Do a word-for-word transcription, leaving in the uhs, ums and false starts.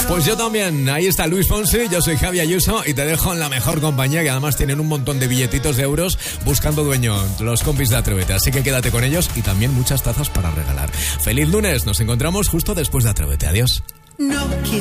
Pues yo también. Ahí está Luis Fonsi, yo soy Javi Ayuso y te dejo en la mejor compañía, que además tienen un montón de billetitos de euros buscando dueño, los compis de Atrévete. Así que quédate con ellos y también muchas tazas para regalar. Feliz lunes, nos encontramos justo después de Atrévete. Adiós. No quiero